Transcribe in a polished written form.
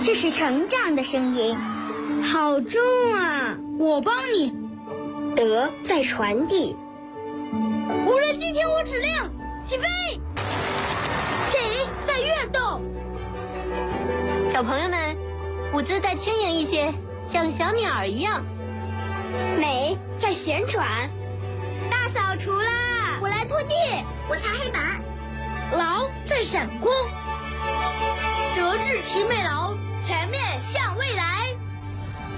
这是成长的声音，好重啊！ 我帮你。 德在传递。 无人机听我指令，起飞！艇在跃动。 小朋友们，舞姿再轻盈一些，像小鸟一样。 美在旋转。 大扫除啦！ 我来拖地，我擦黑板。 劳在闪光。德智体美劳全面向